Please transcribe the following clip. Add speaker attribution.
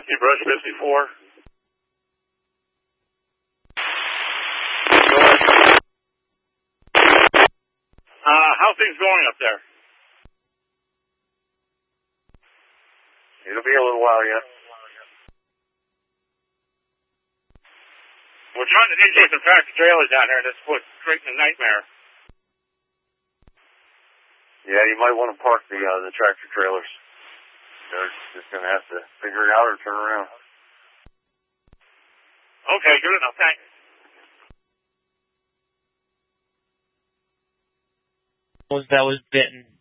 Speaker 1: Whiskey Brush 54. How things going up there?
Speaker 2: It'll be a little while yet.
Speaker 1: We're trying to DJ some tractor trailers down here, and this was creating a nightmare.
Speaker 2: Yeah, you might want to park the tractor trailers. They're just going to have to figure it out or turn around.
Speaker 1: Okay, good enough. Thanks.
Speaker 3: That was bitten.